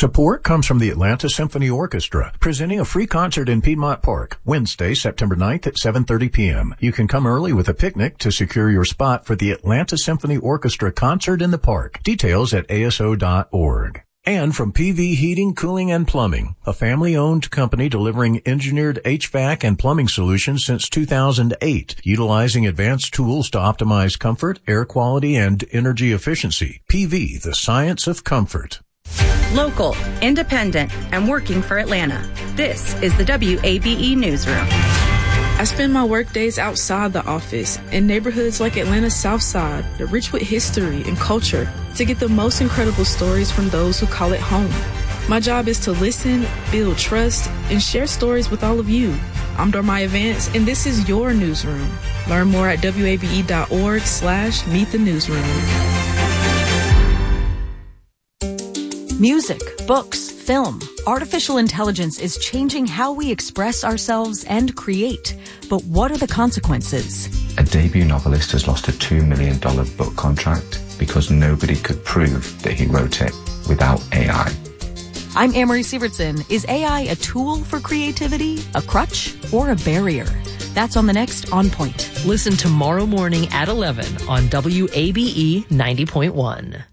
Support comes from the Atlanta Symphony Orchestra, presenting a free concert in Piedmont Park, Wednesday, September 9th at 7:30 p.m. You can come early with a picnic to secure your spot for the Atlanta Symphony Orchestra concert in the park. Details at aso.org. And from PV Heating, Cooling, and Plumbing, a family-owned company delivering engineered HVAC and plumbing solutions since 2008, utilizing advanced tools to optimize comfort, air quality, and energy efficiency. PV, the science of comfort. Local, independent, and working for Atlanta. This is the WABE Newsroom. I spend my work days outside the office in neighborhoods like Atlanta's South Side, that rich with history and culture, to get the most incredible stories from those who call it home. My job is to listen, build trust, and share stories with all of you. I'm Dormaya Vance, and this is your newsroom. Learn more at wabe.org/meet the newsroom. Music, books, film. Artificial intelligence is changing how we express ourselves and create. But what are the consequences? A debut novelist has lost a $2 million book contract because nobody could prove that he wrote it without AI. I'm Amory Sievertson. Is AI a tool for creativity, a crutch, or a barrier? That's on the next On Point. Listen tomorrow morning at 11 on WABE 90.1.